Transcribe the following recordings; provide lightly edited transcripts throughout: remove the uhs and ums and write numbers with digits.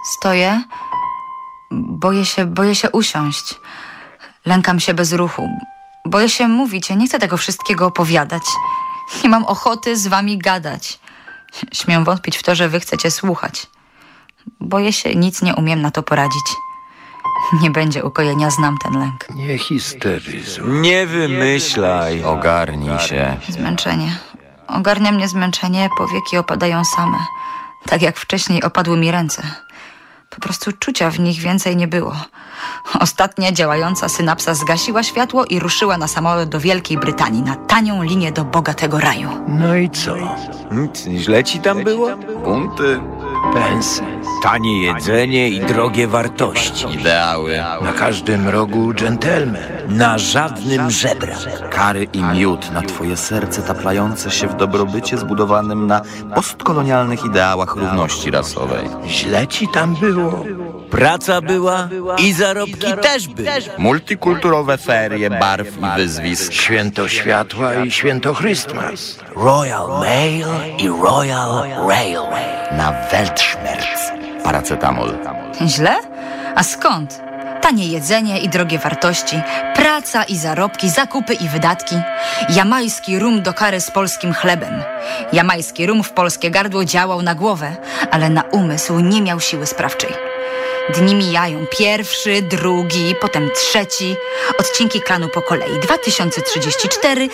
Stoję. Boję się usiąść. Lękam się bez ruchu. Boję się mówić. Ja nie chcę tego wszystkiego opowiadać. Nie mam ochoty z wami gadać. Śmiem wątpić w to, że wy chcecie słuchać. Boję się, nic nie umiem na to poradzić. Nie będzie ukojenia, znam ten lęk. Nie histeryzuj. Nie wymyślaj. Ogarnij się. Zmęczenie. Ogarnia mnie zmęczenie, powieki opadają same. Tak jak wcześniej opadły mi ręce. Po prostu czucia w nich więcej nie było. Ostatnia działająca synapsa zgasiła światło i ruszyła na samolot do Wielkiej Brytanii, na tanią linię do bogatego raju. No i co? Źle ci tam było? Bunty, Pensy. tanie jedzenie i drogie wartości. Ideały. Na każdym rogu dżentelmen. Na żadnym żebra. Kary i miód na twoje serce taplające się w dobrobycie zbudowanym na postkolonialnych ideałach równości rasowej. Źle ci tam było. Praca była i zarobki też były. Multikulturowe ferie, barw i wyzwisk. Święto światła i święto Chrystmas. Royal Mail i Royal Railway. Na Weltschmerz. Paracetamol. Źle? A skąd? Tanie jedzenie i drogie wartości, praca i zarobki, zakupy i wydatki. Jamajski rum do kary z polskim chlebem. Jamajski rum w polskie gardło działał na głowę, ale na umysł nie miał siły sprawczej. Dni mijają. Pierwszy, drugi, potem trzeci. Odcinki klanu po kolei. 2034,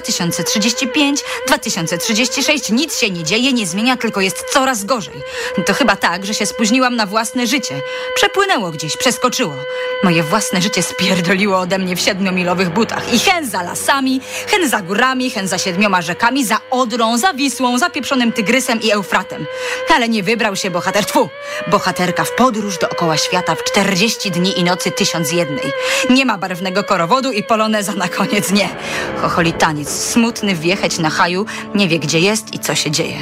2035, 2036. Nic się nie dzieje, nie zmienia, tylko jest coraz gorzej. To chyba tak, że się spóźniłam na własne życie. Przepłynęło gdzieś, przeskoczyło. Moje własne życie spierdoliło ode mnie w 7-milowych butach. I hen za lasami, hen za górami, hen za 7 rzekami, za Odrą, za Wisłą, za pieprzonym Tygrysem i Eufratem. Ale nie wybrał się bohaterka w podróż dookoła świata w 40 dni i nocy 1001. Nie ma barwnego korowodu i poloneza na koniec, nie. Chocholi taniec, smutny wjechać na haju, nie wie gdzie jest i co się dzieje.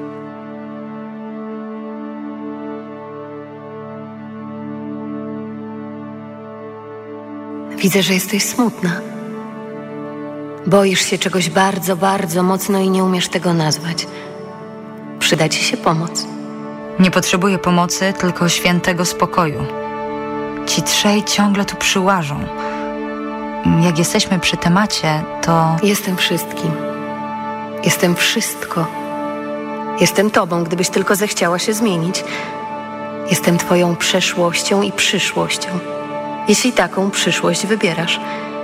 Widzę, że jesteś smutna. Boisz się czegoś bardzo, bardzo mocno i nie umiesz tego nazwać. Przyda ci się pomoc. Nie potrzebuję pomocy, tylko świętego spokoju. Ci trzej ciągle tu przyłażą. Jak jesteśmy przy temacie, to... Jestem wszystkim. Jestem wszystko. Jestem tobą, gdybyś tylko zechciała się zmienić. Jestem twoją przeszłością i przyszłością. Jeśli taką przyszłość wybierasz.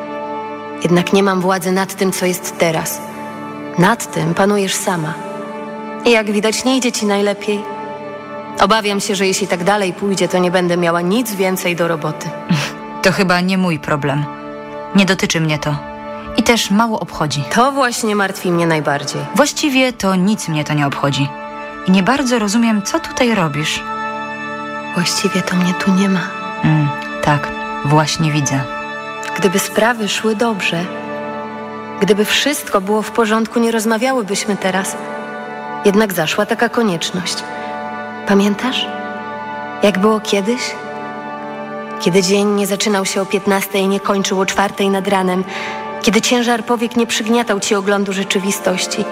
Jednak nie mam władzy nad tym, co jest teraz. Nad tym panujesz sama. I jak widać, nie idzie ci najlepiej. Obawiam się, że jeśli tak dalej pójdzie, to nie będę miała nic więcej do roboty. To chyba nie mój problem. Nie dotyczy mnie to. I też mało obchodzi. To właśnie martwi mnie najbardziej. Właściwie to nic mnie to nie obchodzi. I nie bardzo rozumiem, co tutaj robisz. Właściwie to mnie tu nie ma. Tak, właśnie widzę. Gdyby sprawy szły dobrze, gdyby wszystko było w porządku, nie rozmawiałybyśmy teraz. Jednak zaszła taka konieczność. Pamiętasz? Jak było kiedyś? Kiedy dzień nie zaczynał się o 15 i nie kończył o 4 nad ranem. Kiedy ciężar powiek nie przygniatał ci oglądu rzeczywistości.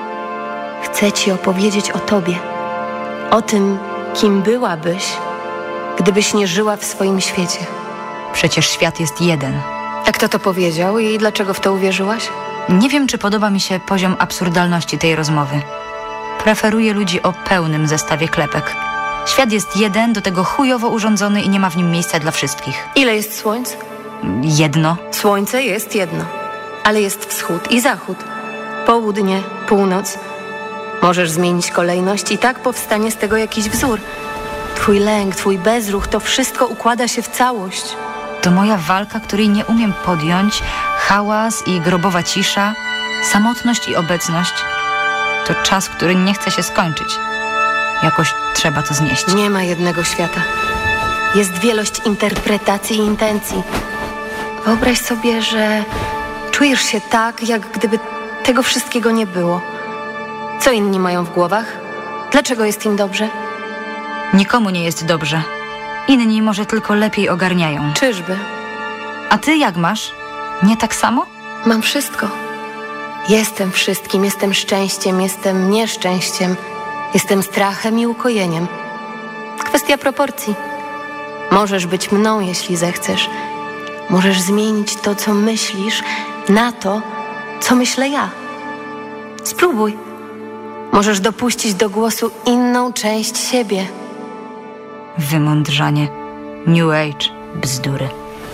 Chcę ci opowiedzieć o tobie. O tym, kim byłabyś, gdybyś nie żyła w swoim świecie. Przecież świat jest jeden. A kto to powiedział i dlaczego w to uwierzyłaś? Nie wiem, czy podoba mi się poziom absurdalności tej rozmowy. Preferuję ludzi o pełnym zestawie klepek. Świat jest jeden, do tego chujowo urządzony i nie ma w nim miejsca dla wszystkich. Ile jest słońc? Jedno. Słońce jest jedno, ale jest wschód i zachód, południe, północ. Możesz zmienić kolejność i tak powstanie z tego jakiś wzór. Twój lęk, twój bezruch, to wszystko układa się w całość. To moja walka, której nie umiem podjąć, hałas i grobowa cisza, samotność i obecność. To czas, który nie chce się skończyć. Jakoś trzeba to znieść. Nie ma jednego świata. Jest wielość interpretacji i intencji. Wyobraź sobie, że czujesz się tak, jak gdyby tego wszystkiego nie było. Co inni mają w głowach? Dlaczego jest im dobrze? Nikomu nie jest dobrze. Inni może tylko lepiej ogarniają. Czyżby? A ty jak masz? Nie tak samo? Mam wszystko. Jestem wszystkim, jestem szczęściem, jestem nieszczęściem, jestem strachem i ukojeniem. kwestia proporcji. Możesz być mną, jeśli zechcesz. Możesz zmienić to, co myślisz, na to, co myślę ja. Spróbuj. Możesz dopuścić do głosu inną część siebie. Wymądrzanie. New Age. Bzdury.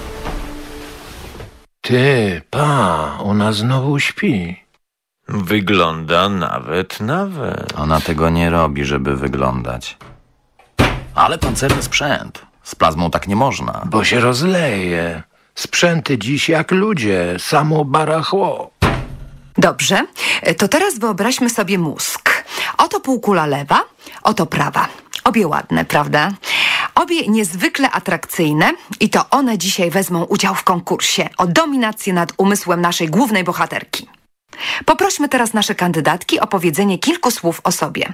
Ty, ona znowu śpi. Wygląda nawet. Ona tego nie robi, żeby wyglądać. Ale pancerny sprzęt. Z plazmą tak nie można. Bo się rozleje. Sprzęty dziś jak ludzie, samo barachło. Dobrze, to teraz wyobraźmy sobie mózg. Oto półkula lewa, oto prawa. Obie ładne, prawda? Obie niezwykle atrakcyjne i to one dzisiaj wezmą udział w konkursie o dominację nad umysłem naszej głównej bohaterki. Poprośmy teraz nasze kandydatki o powiedzenie kilku słów o sobie.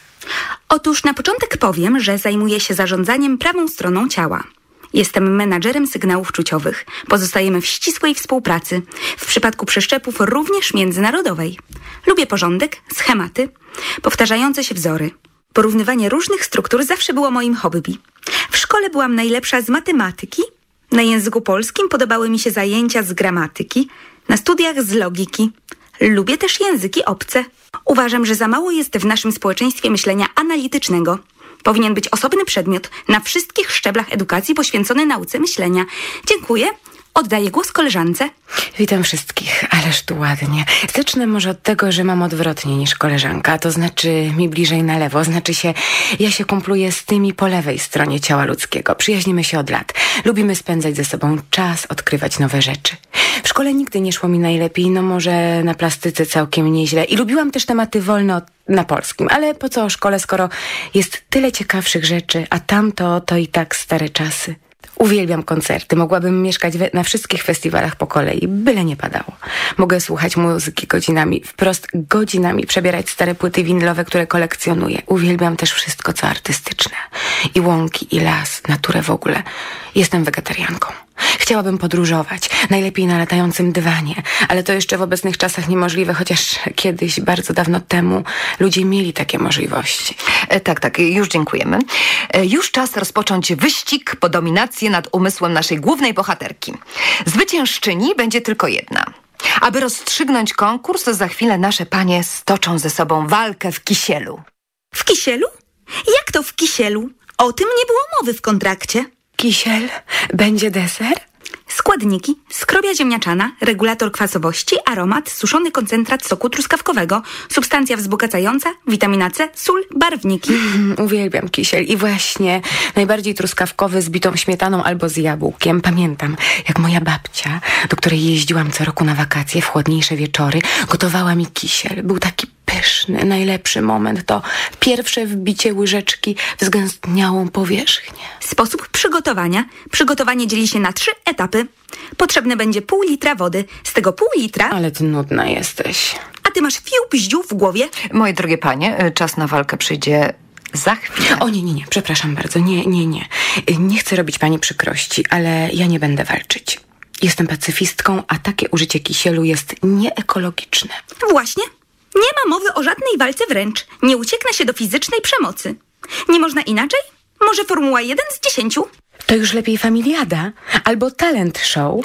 Otóż na początek powiem, że zajmuję się zarządzaniem prawą stroną ciała. Jestem menadżerem sygnałów czuciowych. Pozostajemy w ścisłej współpracy. W przypadku przeszczepów również międzynarodowej. Lubię porządek, schematy, powtarzające się wzory. Porównywanie różnych struktur zawsze było moim hobby. W szkole byłam najlepsza z matematyki. Na języku polskim podobały mi się zajęcia z gramatyki. Na studiach z logiki. Lubię też języki obce. Uważam, że za mało jest w naszym społeczeństwie myślenia analitycznego. Powinien być osobny przedmiot na wszystkich szczeblach edukacji poświęcony nauce myślenia. Dziękuję. Oddaję głos koleżance. Witam wszystkich, ależ tu ładnie. Zacznę może od tego, że mam odwrotnie niż koleżanka, to znaczy mi bliżej na lewo. Znaczy się, ja się kumpluję z tymi po lewej stronie ciała ludzkiego. Przyjaźnimy się od lat. Lubimy spędzać ze sobą czas, odkrywać nowe rzeczy. W szkole nigdy nie szło mi najlepiej, no może na plastyce całkiem nieźle. I lubiłam też tematy wolne na polskim. Ale po co o szkole, skoro jest tyle ciekawszych rzeczy, a tamto to i tak stare czasy. Uwielbiam koncerty. Mogłabym mieszkać na wszystkich festiwalach po kolei, byle nie padało. Mogę słuchać muzyki godzinami, wprost godzinami, przebierać stare płyty winylowe, które kolekcjonuję. Uwielbiam też wszystko, co artystyczne. I łąki, i las, naturę w ogóle. Jestem wegetarianką. Chciałabym podróżować, najlepiej na latającym dywanie, ale to jeszcze w obecnych czasach niemożliwe, chociaż kiedyś, bardzo dawno temu, ludzie mieli takie możliwości. Tak, już dziękujemy. Już czas rozpocząć wyścig po dominację nad umysłem naszej głównej bohaterki. Zwyciężczyni będzie tylko jedna. Aby rozstrzygnąć konkurs, za chwilę nasze panie stoczą ze sobą walkę w kisielu. W kisielu? Jak to w kisielu? O tym nie było mowy w kontrakcie. Kisiel? Będzie deser? Składniki: skrobia ziemniaczana, regulator kwasowości, aromat, suszony koncentrat soku truskawkowego, substancja wzbogacająca, witamina C, sól, barwniki. Uwielbiam kisiel i właśnie najbardziej truskawkowy z bitą śmietaną albo z jabłkiem. Pamiętam, jak moja babcia, do której jeździłam co roku na wakacje w chłodniejsze wieczory, gotowała mi kisiel. Był taki pyszny. Najlepszy moment to pierwsze wbicie łyżeczki w zgęstniałą powierzchnię. Sposób przygotowania. Przygotowanie dzieli się na 3 etapy. Potrzebne będzie pół litra wody. Z tego pół litra... Ale ty nudna jesteś. A ty masz fił-bździu w głowie? Moje drogie panie, czas na walkę przyjdzie za chwilę. O nie, przepraszam bardzo. Nie. Nie chcę robić pani przykrości, ale ja nie będę walczyć. Jestem pacyfistką, a takie użycie kisielu jest nieekologiczne. Właśnie. Nie ma mowy o żadnej walce wręcz. Nie ucieknę się do fizycznej przemocy. Nie można inaczej? Może Formuła 1 z 10? To już lepiej Familiada albo Talent Show.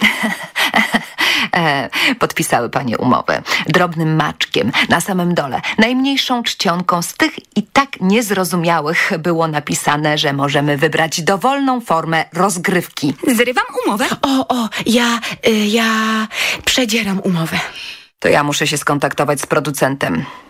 Podpisały panie umowę. Drobnym maczkiem, na samym dole, najmniejszą czcionką z tych i tak niezrozumiałych było napisane, że możemy wybrać dowolną formę rozgrywki. Zrywam umowę. Ja przedzieram umowę. To ja muszę się skontaktować z producentem.